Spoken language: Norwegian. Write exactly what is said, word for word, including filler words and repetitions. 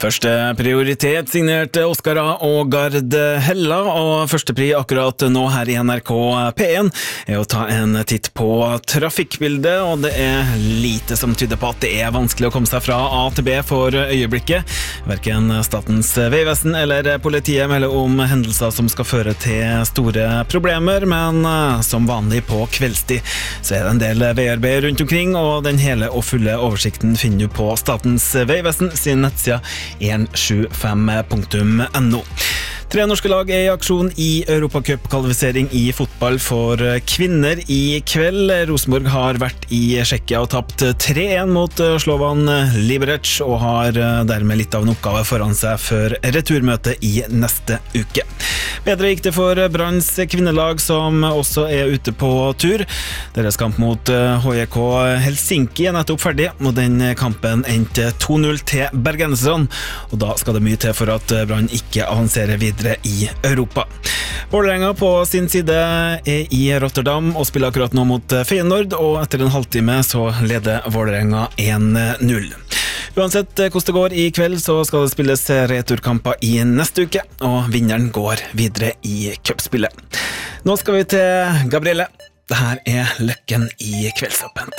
Første prioritet signerte Oskar A. og Gard Hella, og første pri akkurat nå her i N R K P én er å ta en titt på trafikkbildet, og det er lite som tyder på at det er vanskelig å komme seg fra A til B for øyeblikket. Hverken Statens vegvesen eller politiet melder om hendelser som skal føre til store problemer, men som vanlig på kveldstid så er det en del veiarbeid rundt omkring, og den hele og fulle oversikten finner du på Statens vegvesen sin nettsida en sju fem punktum no. Tre norske lag er i aksjon i Europacup-kvalifisering i fotball for kvinner i kveld. Rosenborg har vært i Tsjekkia og tapt tre en mot Slovan Liberec, og har dermed litt av en oppgave foran seg før returmøte i neste uke. Bedre gikk det for Branns kvinnelag, som også er ute på tur. Deres kamp mot H J K Helsinki er nettopp ferdig, og den kampen endte to null til bergenserne, og da skal det mye til for at Brann ikke avanserer videre i Europa. Vålerenga på sin side er i Rotterdam og spiller akkurat nå mot Feyenoord, og etter en halvtime så leder Vålerenga en null. Uansett hvordan det går i kveld, så skal det spilles returkamper i neste uke, og vinneren går videre i cupspillet. Nå skal vi til Gabrielle. Dette er Løkken i Kveldsåpent.